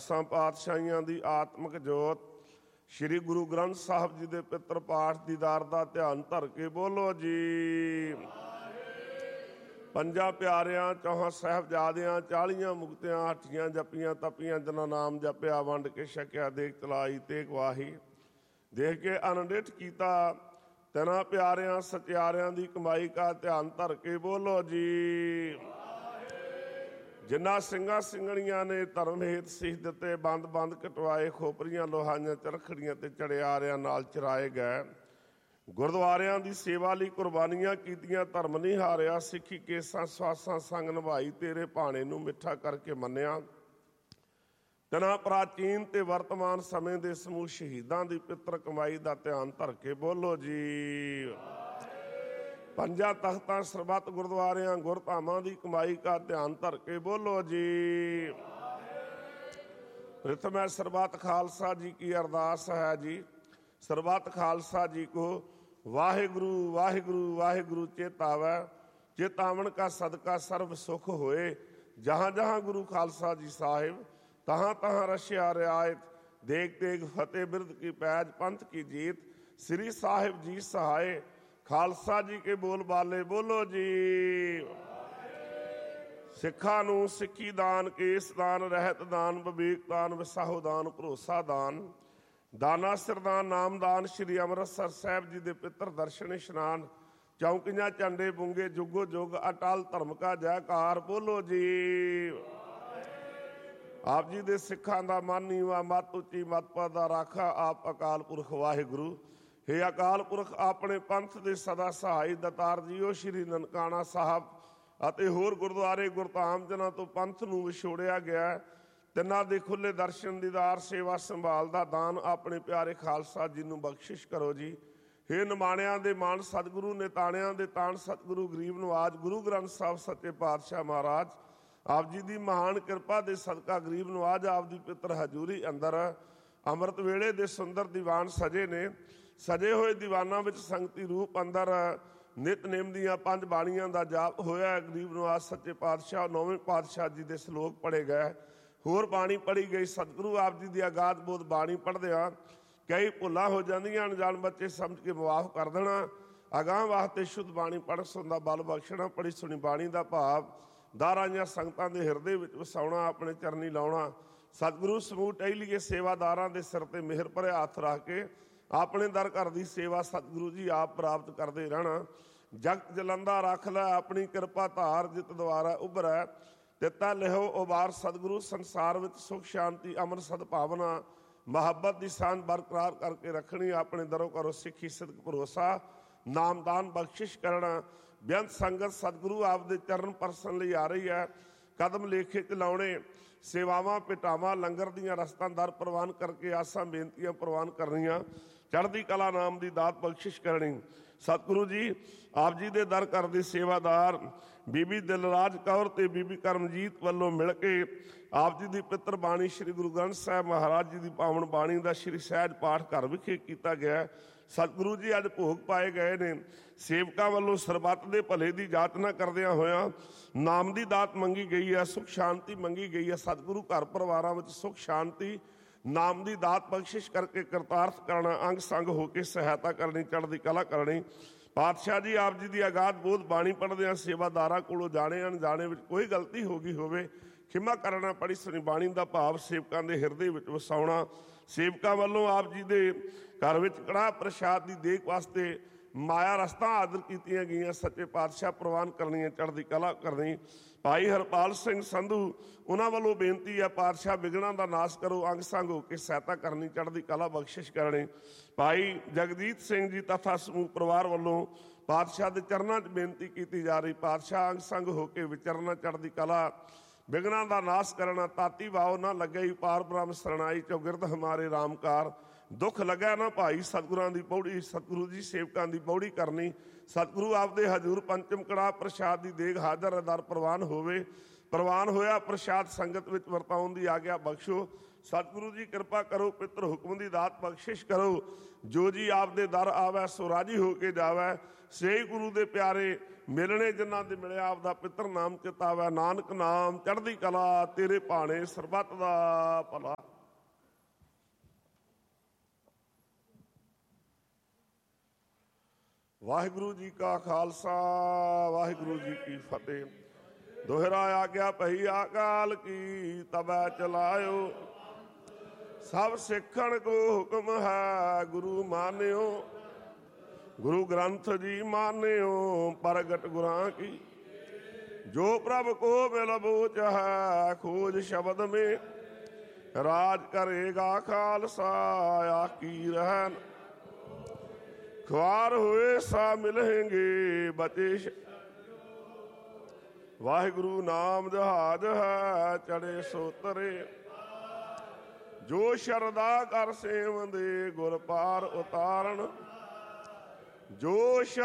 10 ਪਾਤਸ਼ਾਹੀਆਂ ਦੀ ਆਤਮਿਕ ਜੋਤ ਸ਼੍ਰੀ ਗੁਰੂ ਗ੍ਰੰਥ ਸਾਹਿਬ ਜੀ ਦੇ ਪਿੱਤਰ ਪਾਠ ਦੀਦਾਰ ਦਾ ਧਿਆਨ ਧਰ ਕੇ ਬੋਲੋ ਜੀ। ਪੰਜਾਂ ਪਿਆਰਿਆਂ, 4 ਸਾਹਿਬਜ਼ਾਦਿਆਂ, 40 ਮੁਕਤਿਆਂ, 8 ਜਪੀਆਂ ਤਪੀਆਂ, ਜਿਨ੍ਹਾਂ ਨਾਮ ਜਪਿਆ ਵੰਡ ਕੇ ਛਕਿਆ, ਦੇਖ ਚਲਾਈ ਤੇ ਗਵਾਹੀ ਦੇਖ ਕੇ ਅਨੰਡਿਠ ਕੀਤਾ। ਤਿੰਨਾਂ ਪਿਆਰਿਆਂ ਸਚਿਆਰਿਆਂ ਦੀ ਕਮਾਈ ਕਾ ਧਿਆਨ ਧਰ ਕੇ ਬੋਲੋ ਜੀ। ਜਿਨ੍ਹਾਂ ਸਿੰਘਾਂ ਸਿੰਘਣੀਆਂ ਨੇ ਧਰਮ ਹੇਤ ਸੀਸ ਦਿੱਤੇ, ਬੰਦ ਬੰਦ ਕਟਵਾਏ, ਖੋਪਰੀਆਂ ਲੋਹਾਈਆਂ ਚਰਖੜੀਆਂ ਤੇ ਚੜਿਆਰਿਆਂ ਨਾਲ ਚਰਾਏ ਗਏ, ਗੁਰਦੁਆਰਿਆਂ ਦੀ ਸੇਵਾ ਲਈ ਕੁਰਬਾਨੀਆਂ ਕੀਤੀਆਂ, ਧਰਮ ਨਹੀਂ ਹਾਰਿਆ, ਸਿੱਖੀ ਕੇਸਾਂ ਸਵਾਸਾਂ ਸੰਗ ਨਿਭਾਈ, ਤੇਰੇ ਭਾਣੇ ਨੂੰ ਮਿੱਠਾ ਕਰਕੇ ਮੰਨਿਆ। ਤਿੰਨਾਂ ਪ੍ਰਾਚੀਨ ਤੇ ਵਰਤਮਾਨ ਸਮੇਂ ਦੇ ਸਮੂਹ ਸ਼ਹੀਦਾਂ ਦੀ ਪਿੱਤਰ ਕਮਾਈ ਦਾ ਧਿਆਨ ਧਰ ਕੇ ਬੋਲੋ ਜੀ। ਪੰਜਾਂ ਤਖਤਾਂ ਸਰਬੱਤ ਗੁਰਦੁਆਰਿਆਂ ਗੁਰਧਾਮਾਂ ਦੀ ਕਮਾਈ ਦਾ ਧਿਆਨ ਧਰ ਕੇ ਬੋਲੋ ਜੀ। ਪ੍ਰਥਮ ਸਰਬੱਤ ਖਾਲਸਾ ਜੀ ਕੀ ਅਰਦਾਸ ਹੈ ਜੀ। ਸਰਬੱਤ ਖਾਲਸਾ ਜੀ ਕੋ ਵਾਹਿਗੁਰੂ ਵਾਹਿਗੁਰੂ ਵਾਹਿਗੁਰੂ ਚੇਤਾਵੈ, ਚੇਤਾਵਨ ਕਾ ਸਦਕਾ ਸਰਬ ਸੁਖ ਹੋਏ। ਜਹਾਂ ਜਹਾਂ ਗੁਰੂ ਖਾਲਸਾ ਜੀ ਸਾਹਿਬ, ਤਹਾਂ ਤਹਾਂ ਰਸ਼ਿਆ ਰਿਆਇਤ, ਦੇਖ ਦੇਖ ਫਤਿਹ ਬਿਰਦ ਕੀ ਪੈਜ, ਪੰਥ ਕੀ ਜੀਤ, ਸ੍ਰੀ ਸਾਹਿਬ ਜੀ ਸਹਾਏ। ਖਾਲਸਾ ਜੀ ਕੇ ਬੋਲ ਬਾਲੇ ਬੋਲੋ ਜੀ। ਸਿੱਖਾਂ ਨੂੰ ਸਿੱਖੀ ਦਾਨ, ਕੇਸ ਦਾਨ, ਰਹਿਤ ਦਾਨ, ਵਿਵੇਕ ਦਾਨ, ਵਿਸਾਹੋ ਦਾਨ, ਭਰੋਸਾ ਦਾਨ, ਦਾਨਾ ਸਿਰਦਾਨ, ਨਾਮਦਾਨ, ਸ਼੍ਰੀ ਅੰਮ੍ਰਿਤਸਰ ਸਾਹਿਬ ਜੀ ਦੇ ਪਿੱਤਰ ਦਰਸ਼ਨ ਇਸ਼ਨਾਨ, ਚੌਂਕੀਆਂ ਝੰਡੇ ਬੁੰਗੇ, ਜੁਗੋ ਜੁਗ ਅਟਲ ਧਰਮ ਕਾ ਜੈਕਾਰ ਬੋਲੋ ਜੀ। ਆਪ ਜੀ ਦੇ ਸਿੱਖਾਂ ਦਾ ਮਨ ਨੀਵਾਂ, ਮੱਤ ਉੱਚੀ, ਮੱਤ ਪਦ ਦਾ ਰਾਖਾ ਆਪ ਅਕਾਲ ਪੁਰਖ ਵਾਹਿਗੁਰੂ। ਹੇ ਅਕਾਲ ਪੁਰਖ, ਆਪਣੇ ਪੰਥ ਦੇ ਸਦਾ ਸਹਾਈ ਦਾਤਾਰ ਜੀਓ, ਸ਼੍ਰੀ ਨਨਕਾਣਾ ਸਾਹਿਬ ਅਤੇ ਹੋਰ ਗੁਰਦੁਆਰੇ ਗੁਰਧਾਮ ਜਿਨ੍ਹਾਂ ਤੋਂ ਪੰਥ ਨੂੰ ਵਿਛੋੜਿਆ ਗਿਆ, ਤਿੰਨਾਂ ਦੇ ਖੁੱਲ੍ਹੇ ਦਰਸ਼ਨ ਦੀਦਾਰ, ਸੇਵਾ ਸੰਭਾਲ ਦਾ ਦਾਨ ਆਪਣੇ ਪਿਆਰੇ ਖਾਲਸਾ ਜੀ ਨੂੰ ਬਖਸ਼ਿਸ਼ ਕਰੋ ਜੀ। ਹੇ ਨਿਮਾਣਿਆਂ ਦੇ ਮਾਣ ਸਤਿਗੁਰੂ, ਨਿਤਾਣਿਆਂ ਦੇ ਤਾਣ ਸਤਿਗੁਰੂ, ਗਰੀਬ ਨਵਾਜ ਗੁਰੂ ਗ੍ਰੰਥ ਸਾਹਿਬ ਸੱਚੇ ਪਾਤਸ਼ਾਹ ਮਹਾਰਾਜ, ਆਪ ਜੀ ਦੀ ਮਹਾਨ ਕਿਰਪਾ ਦੇ ਸਦਕਾ ਗਰੀਬ ਨਵਾਜ ਆਪ ਦੀ ਪਿੱਤਰ ਹਜ਼ੂਰੀ ਅੰਦਰ ਅੰਮ੍ਰਿਤ ਵੇਲੇ ਦੇ ਸੁੰਦਰ ਦੀਵਾਨ ਸਜੇ ਨੇ। ਸਜੇ ਹੋਏ ਦੀਵਾਨਾਂ ਵਿੱਚ ਸੰਗਤੀ ਰੂਪ ਅੰਦਰ ਨਿਤਨੇਮ ਦੀਆਂ 5 ਬਾਣੀਆਂ ਦਾ ਜਾਪ ਹੋਇਆ। ਗਰੀਬ ਨਵਾਜ ਸੱਚੇ ਪਾਤਸ਼ਾਹ 9ਵੇਂ ਪਾਤਸ਼ਾਹ ਜੀ ਦੇ ਸ਼ਲੋਕ ਪੜ੍ਹੇ ਗਏ, ਹੋਰ ਬਾਣੀ ਪੜ੍ਹੀ ਗਈ। ਸਤਿਗੁਰੂ ਆਪ ਜੀ ਦੀ ਅਗਾਧ ਬੋਧ ਬਾਣੀ ਪੜ੍ਹਦਿਆਂ ਕਈ ਭੁੱਲਾਂ ਹੋ ਜਾਂਦੀਆਂ, ਅਣਜਾਣ ਬੱਚੇ ਸਮਝ ਕੇ ਮੁਆਫ ਕਰ ਦੇਣਾ। ਅਗਾਂਹ ਵਾਸਤੇ ਸ਼ੁੱਧ ਬਾਣੀ ਪੜ੍ਹ ਸੁਣ ਦਾ ਬਲ ਬਖਸ਼ਣਾ। ਪੜ੍ਹੀ ਸੁਣੀ ਬਾਣੀ ਦਾ ਭਾਵ ਦਾਰਾਂਆਂ ਸੰਗਤਾਂ ਦੇ ਹਿਰਦੇ ਵਿੱਚ ਵਸਾਉਣਾ, ਆਪਣੇ ਚਰਨੀ ਲਾਉਣਾ। ਸਤਿਗੁਰੂ ਸਮੂਹ ਟਹਿਲੀਏ ਸੇਵਾਦਾਰਾਂ ਦੇ ਸਿਰ ਤੇ ਮਿਹਰ ਭਰੇ ਹੱਥ ਰੱਖ ਕੇ ਆਪਣੇ ਦਰ ਘਰ ਦੀ ਸੇਵਾ ਸਤਿਗੁਰੂ ਜੀ ਆਪ ਪ੍ਰਾਪਤ ਕਰਦੇ ਰਹਿਣਾ। ਜਗਤ ਜਲੰਦਾ ਰੱਖ ਲੈ ਆਪਣੀ ਕਿਰਪਾ ਧਾਰ, ਜਿਤ ਦੁਆਰਾ ਉਭਰੈ ਤਿੱਤਾ ਲਿਹੋ ਉਬਾਰ। ਸਤਿਗੁਰੂ ਸੰਸਾਰ ਵਿੱਚ ਸੁਖ ਸ਼ਾਂਤੀ ਅਮਨ ਸਦਭਾਵਨਾ ਮੁਹੱਬਤ ਦੀ ਸਾਂਝ ਬਰਕਰਾਰ ਕਰਕੇ ਰੱਖਣੀ। ਆਪਣੇ ਦਰੋਂ ਕਰੋ ਸਿੱਖੀ ਸਿਦਕ ਭਰੋਸਾ, ਨਾਮਦਾਨ ਬਖਸ਼ਿਸ਼ ਕਰਨਾ। ਬੇਅੰਤ ਸੰਗਤ ਸਤਿਗੁਰੂ ਆਪ ਦੇ ਚਰਨ ਪਰਸਨ ਲਈ ਆ ਰਹੀ ਹੈ। ਕਦਮ ਲੇਖੇ ਚ ਲਾਉਣੇ, ਸੇਵਾਵਾਂ ਭੇਟਾਵਾਂ ਲੰਗਰ ਦੀਆਂ ਰਸਤਾਂ ਦਰ ਪ੍ਰਵਾਨ ਕਰਕੇ ਆਸਾਂ ਬੇਨਤੀਆਂ ਪ੍ਰਵਾਨ ਕਰਨੀਆਂ। ਚੜ੍ਹਦੀ ਕਲਾ ਨਾਮ ਦੀ ਦਾਤ ਬਖਸ਼ਿਸ਼ ਕਰਨੀ। ਸਤਿਗੁਰੂ ਜੀ ਆਪ ਜੀ ਦੇ ਦਰ ਘਰ ਦੇ ਸੇਵਾਦਾਰ ਬੀਬੀ ਦਿਲਰਾਜ ਕੌਰ ਤੇ ਬੀਬੀ ਕਰਮਜੀਤ ਵੱਲੋਂ ਮਿਲ ਕੇ ਆਪ ਜੀ ਦੀ ਪਿੱਤਰ ਬਾਣੀ ਸ਼੍ਰੀ ਗੁਰੂ ਗ੍ਰੰਥ ਸਾਹਿਬ ਮਹਾਰਾਜ ਜੀ ਦੀ ਪਾਵਨ ਬਾਣੀ ਦਾ ਸ਼੍ਰੀ ਸਹਿਜ ਪਾਠ ਘਰ ਵਿਖੇ ਕੀਤਾ ਗਿਆ। ਸਤਿਗੁਰੂ ਜੀ ਅੱਜ ਭੋਗ ਪਾਏ ਗਏ ਨੇ। ਸੇਵਕਾਂ ਵੱਲੋਂ ਸਰਬੱਤ ਦੇ ਭਲੇ ਦੀ ਜਾਚਨਾ ਕਰਦਿਆਂ ਹੋਇਆਂ ਨਾਮ ਦੀ ਦਾਤ ਮੰਗੀ ਗਈ ਹੈ, ਸੁਖ ਸ਼ਾਂਤੀ ਮੰਗੀ ਗਈ ਹੈ। ਸਤਿਗੁਰੂ ਘਰ ਪਰਿਵਾਰਾਂ ਵਿੱਚ ਸੁਖ ਸ਼ਾਂਤੀ ਨਾਮ ਦੀ ਦਾਤ ਬਖਸ਼ਿਸ਼ ਕਰਕੇ ਕਰਤਾਰਥ ਕਰਨਾ, ਅੰਗ ਸੰਗ ਹੋ ਕੇ ਸਹਾਇਤਾ ਕਰਨੀ, ਚੜ੍ਹਦੀ ਕਲਾ ਕਰਨੀ। ਪਾਤਸ਼ਾਹ ਜੀ ਆਪ ਜੀ ਦੀ ਅਗਾਧ ਬੋਧ ਬਾਣੀ ਪੜ੍ਹਦਿਆਂ ਸੇਵਾਦਾਰਾਂ ਕੋਲੋਂ ਜਾਣੇ ਅਣਜਾਣੇ ਵਿੱਚ ਕੋਈ ਗਲਤੀ ਹੋ ਗਈ ਹੋਵੇ ਖਿਮਾ ਕਰਨਾ। ਪੜ੍ਹੀ ਸੁਣੀ ਬਾਣੀ ਦਾ ਭਾਵ ਸੇਵਕਾਂ ਦੇ ਹਿਰਦੇ ਵਿੱਚ ਵਸਾਉਣਾ। ਸੇਵਕਾਂ ਵੱਲੋਂ ਆਪ ਜੀ ਦੇ ਘਰ ਵਿੱਚ ਕੜਾਹ ਪ੍ਰਸ਼ਾਦ ਦੀ ਦੇਗ ਵਾਸਤੇ ਮਾਇਆ ਰਸਤਾਂ ਆਦਰ ਕੀਤੀਆਂ ਗਈਆਂ। ਸੱਚੇ ਪਾਤਸ਼ਾਹ ਪ੍ਰਵਾਨ ਕਰਨੀਆਂ, ਚੜ੍ਹਦੀ ਕਲਾ ਕਰਨੀ। ਭਾਈ ਹਰਪਾਲ ਸਿੰਘ ਸੰਧੂ ਉਹਨਾਂ ਵੱਲੋਂ ਬੇਨਤੀ ਹੈ, ਪਾਤਸ਼ਾਹ ਵਿਘਨਾਂ ਦਾ ਨਾਸ਼ ਕਰੋ, ਅੰਗ ਸੰਗ ਹੋ ਕੇ ਸਹਾਇਤਾ ਕਰਨੀ, ਚੜ੍ਹਦੀ ਕਲਾ ਬਖਸ਼ਿਸ਼ ਕਰਨੀ। ਭਾਈ ਜਗਜੀਤ ਸਿੰਘ ਜੀ ਤਥਾ ਸਮੂਹ ਪਰਿਵਾਰ ਵੱਲੋਂ ਪਾਤਸ਼ਾਹ ਦੇ ਚਰਨਾਂ 'ਚ ਬੇਨਤੀ ਕੀਤੀ ਜਾ ਰਹੀ, ਪਾਤਸ਼ਾਹ ਅੰਗ ਸੰਗ ਹੋ ਕੇ ਵਿਚਰਨਾ, ਚੜ੍ਹਦੀ ਕਲਾ, ਵਿਘਨਾਂ ਦਾ ਨਾਸ਼ ਕਰਨਾ। ਤਾਤੀ ਵਾਓ ਨਾ ਲੱਗੇ ਪਾਰ ਬ੍ਰਹਮ ਸਰਣਾਈ, ਚੌਗਿਰਦ ਹਮਾਰੇ ਰਾਮਕਾਰ। ਦੁੱਖ ਲੱਗਿਆ ਨਾ ਭਾਈ ਸਤਿਗੁਰਾਂ ਦੀ ਪੌੜੀ, ਸਤਿਗੁਰੂ ਜੀ ਸੇਵਕਾਂ ਦੀ ਪੌੜੀ ਕਰਨੀ। ਸਤਿਗੁਰੂ ਆਪਦੇ ਹਜ਼ੂਰ ਪੰਚਮ ਕੜਾਹ ਪ੍ਰਸ਼ਾਦ ਦੀ ਦੇਗ ਹਾਜ਼ਰ ਦਰ ਪ੍ਰਵਾਨ ਹੋਵੇ। ਪ੍ਰਵਾਨ ਹੋਇਆ ਪ੍ਰਸ਼ਾਦ ਸੰਗਤ ਵਿੱਚ ਵਰਤਾਉਣ ਦੀ ਆਗਿਆ ਬਖਸ਼ੋ। ਸਤਿਗੁਰੂ ਜੀ ਕਿਰਪਾ ਕਰੋ, ਪਿੱਤਰ ਹੁਕਮ ਦੀ ਦਾਤ ਬਖਸ਼ਿਸ਼ ਕਰੋ। ਜੋ ਜੀ ਆਪਦੇ ਦਰ ਆਵੈ ਸੋ ਰਾਜੀ ਹੋ ਕੇ ਜਾਵੈ। ਸਹੀ ਗੁਰੂ ਦੇ ਪਿਆਰੇ ਮਿਲਣੇ ਜਿਨ੍ਹਾਂ ਦੇ ਮਿਲਿਆ ਆਪਦਾ ਪਿੱਤਰ ਨਾਮ ਚਿਤਾਵੈ। ਨਾਨਕ ਨਾਮ ਚੜ੍ਹਦੀ ਕਲਾ, ਤੇਰੇ ਭਾਣੇ ਸਰਬੱਤ ਦਾ ਭਲਾ। ਵਾਹਿਗੁਰੂ ਜੀ ਕਾ ਖਾਲਸਾ, ਵਾਹਿਗੁਰੂ ਜੀ ਕੀ ਫਤਿਹ। ਦੋਹਰਾ ਆਗਿਆ ਭਈ ਅਕਾਲ ਕੀ, ਤਬੈ ਚਲਾਇਓ। ਸਭ ਸਿੱਖਣ ਕੋ ਹੁਕਮ ਹੈ, ਗੁਰੂ ਮਾਨਿਓ। ਗੁਰੂ ਗ੍ਰੰਥ ਜੀ ਮਾਨਿਓ, ਪ੍ਰਗਟ ਗੁਰਾਂ ਕੀ। ਜੋ ਪ੍ਰਭ ਕੋ ਮਿਲ ਬੋਚ ਹੈ, ਖੋਜ ਸ਼ਬਦ ਮੇ। ਰਾਜ ਕਰੇਗਾ ਖਾਲਸਾ, ਆਕੀ ਰਹਿਨ। ਖੁਆਰ ਹੋਏ ਸਾ ਮਿਲੇਂਗੇ, ਬਚੇ। ਵਾਹਿਗੁਰੂ ਨਾਮ ਜਹਾਜ ਹੈ, ਚੜੇ ਸੋ ਤਰੇ। ਜੋ ਸ਼ਰਧਾ ਕਰ ਸੇਵੰਦੇ, ਗੁਰ ਪਾਰ ਉਤਾਰਨ। ਜੋ